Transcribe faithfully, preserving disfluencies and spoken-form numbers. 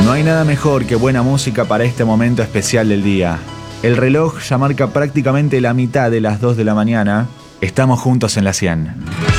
No hay nada mejor que buena música para este momento especial del día. El reloj ya marca prácticamente la mitad de las dos de la mañana. Estamos juntos en la cien.